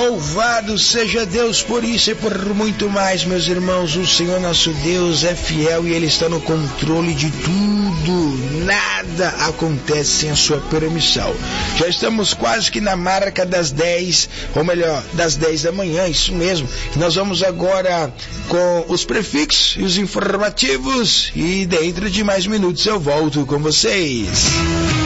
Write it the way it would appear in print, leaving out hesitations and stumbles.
Louvado seja Deus por isso e por muito mais, meus irmãos. O Senhor nosso Deus é fiel e Ele está no controle de tudo. Nada acontece sem a sua permissão. Já estamos quase que na marca das 10, ou melhor, das 10 da manhã, isso mesmo. Nós vamos agora com os prefixos e os informativos e dentro de mais minutos eu volto com vocês.